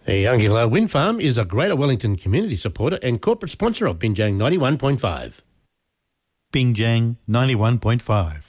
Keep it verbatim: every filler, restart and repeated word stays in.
The Youngilla Wind Farm is a Greater Wellington community supporter and corporate sponsor of Binjang ninety-one point five. Binjang ninety-one point five.